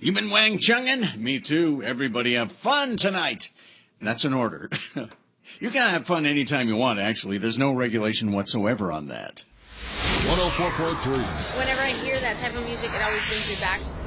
You been Wang Chungin'? Me too. Everybody have fun tonight. That's an order. You can have fun anytime you want, actually. There's no regulation whatsoever on that. 104.3. Whenever I hear that type of music, it always brings me back